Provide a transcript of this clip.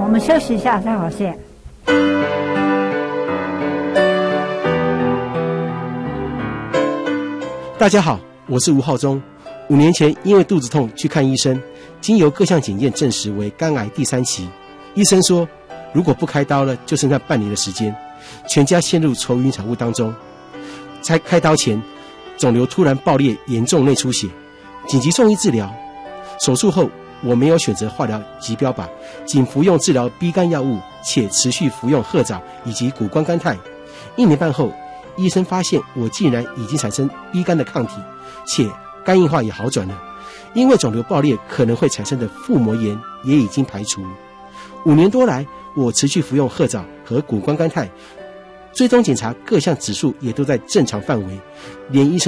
们休息一下再回见。 大家好，我是吴浩中。5年前因为肚子痛去看医生，经由各项检验证实为肝癌第3期。医生说，如果不开刀了，就剩下半年的时间，全家陷入愁云惨雾当中。在开刀前，肿瘤突然爆裂，严重内出血，紧急送医治疗。手术后，我没有选择化疗及标靶，仅服用治疗 B 肝药物，且持续服用褐藻以及谷胱甘肽。1年半后，医生发现我竟然已经产生 B 肝的抗体，且肝硬化也好转了。因为肿瘤爆裂可能会产生的腹膜炎也已经排除。5年多来，我持续服用褐藻和谷胱甘肽，追踪检查各项指数也都在正常范围，连医生